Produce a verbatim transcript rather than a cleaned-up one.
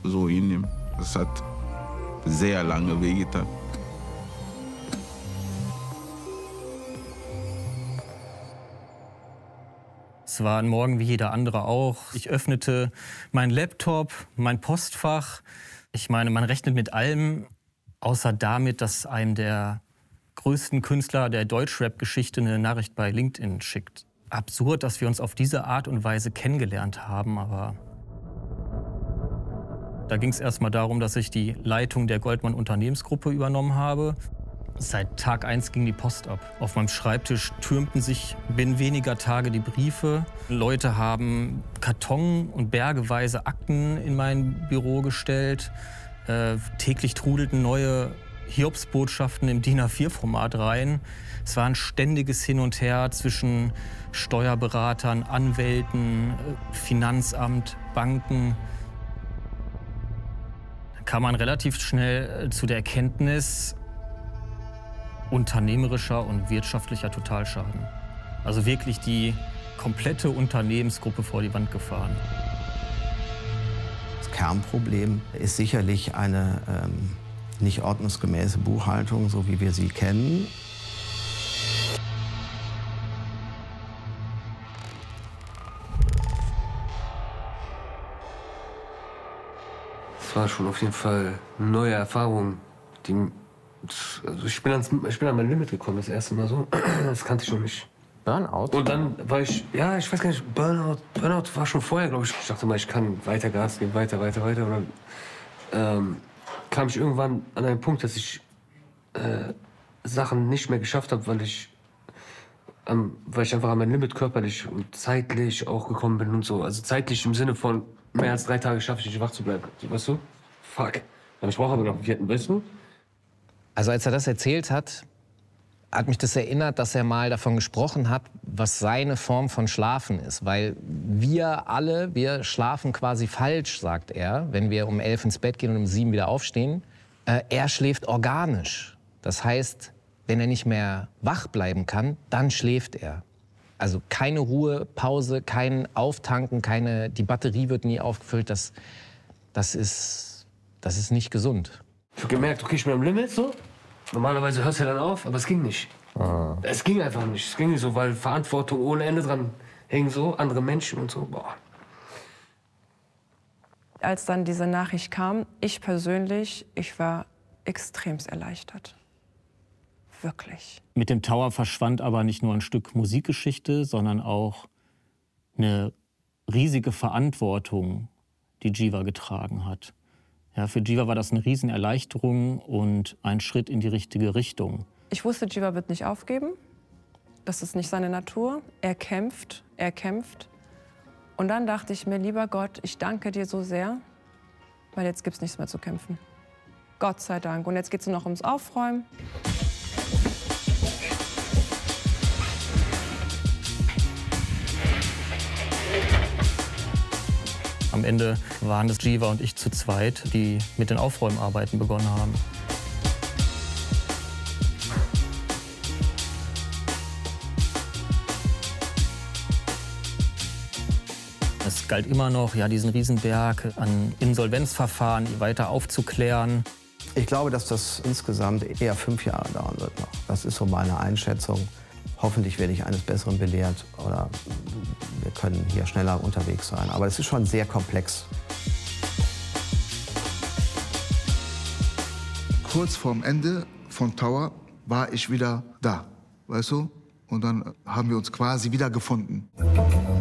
so hinnehmen. Das hat sehr lange wehgetan. Es war ein Morgen wie jeder andere auch. Ich öffnete meinen Laptop, mein Postfach. Ich meine, man rechnet mit allem, außer damit, dass einem der größten Künstler der Deutschrap-Geschichte eine Nachricht bei LinkedIn schickt. Absurd, dass wir uns auf diese Art und Weise kennengelernt haben, aber da ging es erst mal darum, dass ich die Leitung der Goldman Unternehmensgruppe übernommen habe. Seit Tag eins ging die Post ab. Auf meinem Schreibtisch türmten sich binnen weniger Tage die Briefe. Leute haben Karton- und bergeweise Akten in mein Büro gestellt. Äh, täglich trudelten neue Hiobsbotschaften im D I N A vier Format rein. Es war ein ständiges Hin und Her zwischen Steuerberatern, Anwälten, Finanzamt, Banken. Da kam man relativ schnell zu der Erkenntnis, unternehmerischer und wirtschaftlicher Totalschaden. Also wirklich die komplette Unternehmensgruppe vor die Wand gefahren. Das Kernproblem ist sicherlich eine ähm, nicht ordnungsgemäße Buchhaltung, so wie wir sie kennen. Es war schon auf jeden Fall eine neue Erfahrung, die Also ich bin, ans, ich bin an mein Limit gekommen, das erste Mal so. Das kannte ich schon nicht. Burnout? Und dann war ich, ja, ich weiß gar nicht, Burnout, Burnout war schon vorher, glaube ich. Ich dachte mal, ich kann weiter Gas geben, weiter, weiter, weiter. Und dann ähm, kam ich irgendwann an einen Punkt, dass ich äh, Sachen nicht mehr geschafft habe, weil ich, ähm, weil ich einfach an mein Limit körperlich und zeitlich auch gekommen bin und so. Also zeitlich im Sinne von mehr als drei Tage schaffe ich nicht, wach zu bleiben. So, weißt du? Fuck. Ich brauche aber noch einen vierten, weißt du? Also als er das erzählt hat, hat mich das erinnert, dass er mal davon gesprochen hat, was seine Form von Schlafen ist. Weil wir alle, wir schlafen quasi falsch, sagt er, wenn wir um elf ins Bett gehen und um sieben wieder aufstehen. Äh, er schläft organisch. Das heißt, wenn er nicht mehr wach bleiben kann, dann schläft er. Also keine Ruhe, Pause, kein Auftanken, keine, die Batterie wird nie aufgefüllt. Das, das, ist, das ist nicht gesund. Ich habe gemerkt, okay, ich bin am Limit so. Normalerweise hört es ja dann auf, aber es ging nicht. Ah. Es ging einfach nicht. Es ging nicht so, weil Verantwortung ohne Ende dran hing so, andere Menschen und so. Boah. Als dann diese Nachricht kam, ich persönlich, ich war extremst erleichtert. Wirklich. Mit dem Tower verschwand aber nicht nur ein Stück Musikgeschichte, sondern auch eine riesige Verantwortung, die Jiva getragen hat. Ja, für Jiva war das eine Riesenerleichterung und ein Schritt in die richtige Richtung. Ich wusste, Jiva wird nicht aufgeben. Das ist nicht seine Natur. Er kämpft, er kämpft. Und dann dachte ich mir, lieber Gott, ich danke dir so sehr, weil jetzt gibt's nichts mehr zu kämpfen. Gott sei Dank. Und jetzt geht's nur noch ums Aufräumen. Am Ende waren es Jiva und ich zu zweit, die mit den Aufräumarbeiten begonnen haben. Es galt immer noch, ja, diesen Riesenberg an Insolvenzverfahren weiter aufzuklären. Ich glaube, dass das insgesamt eher fünf Jahre dauern wird noch. Das ist so meine Einschätzung. Hoffentlich werde ich eines Besseren belehrt oder wir können hier schneller unterwegs sein. Aber es ist schon sehr komplex. Kurz vorm Ende von Tower war ich wieder da, weißt du? Und dann haben wir uns quasi wieder gefunden.